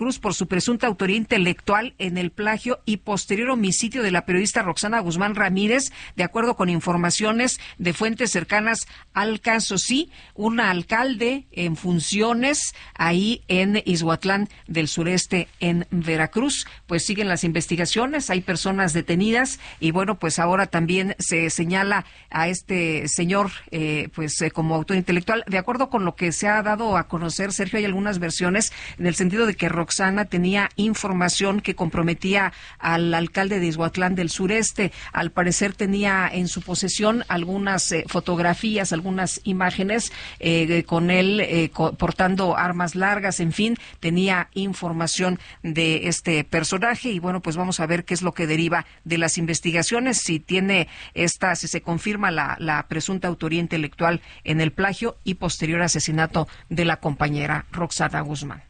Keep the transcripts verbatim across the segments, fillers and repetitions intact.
Veracruz por su presunta autoría intelectual en el plagio y posterior homicidio de la periodista Roxana Guzmán Ramírez, de acuerdo con informaciones de fuentes cercanas al caso. Sí, un alcalde en funciones ahí en Izhuatlán del Sureste, en Veracruz. Pues siguen las investigaciones, hay personas detenidas y bueno, pues ahora también se señala a este señor eh, pues eh, como autor intelectual. De acuerdo con lo que se ha dado a conocer, Sergio, hay algunas versiones en el sentido de que Roxana tenía información que comprometía al alcalde de Izhuatlán del Sureste. Al parecer tenía en su posesión algunas eh, fotografías, algunas imágenes eh, con él eh, co- portando armas largas, en fin, tenía información de este personaje y bueno, pues vamos a ver qué es lo que deriva de las investigaciones, si tiene esta, si se confirma la, la presunta autoría intelectual en el plagio y posterior asesinato de la compañera Roxana Guzmán.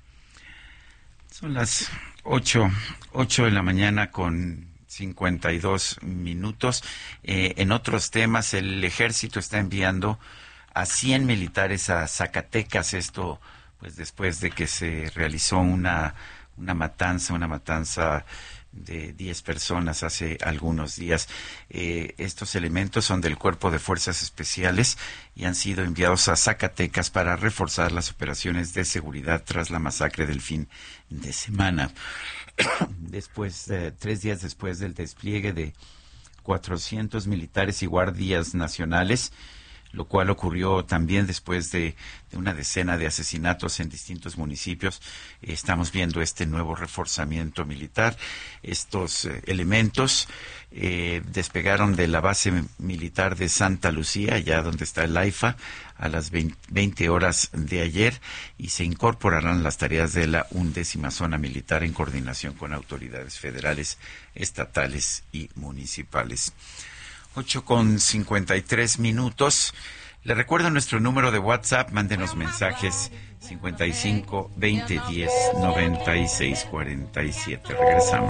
Son las ocho, ocho de la mañana con cincuenta y dos minutos. Eh, en otros temas, el ejército está enviando a cien militares a Zacatecas, esto pues después de que se realizó una, una matanza, una matanza de diez personas hace algunos días. Eh, estos elementos son del Cuerpo de Fuerzas Especiales y han sido enviados a Zacatecas para reforzar las operaciones de seguridad tras la masacre del fin de semana. Después, eh, tres días después del despliegue de cuatrocientos militares y guardias nacionales, lo cual ocurrió también después de, de una decena de asesinatos en distintos municipios. Estamos viendo este nuevo reforzamiento militar. Estos eh, elementos eh, despegaron de la base militar de Santa Lucía, allá donde está el AIFA, a las veinte horas de ayer, y se incorporarán a las tareas de la undécima zona militar en coordinación con autoridades federales, estatales y municipales. Ocho con cincuenta y tres minutos. Le recuerdo nuestro número de WhatsApp. Mándenos mensajes cincuenta y cinco, veinte, diez, noventa y seis, cuarenta y siete. Regresamos.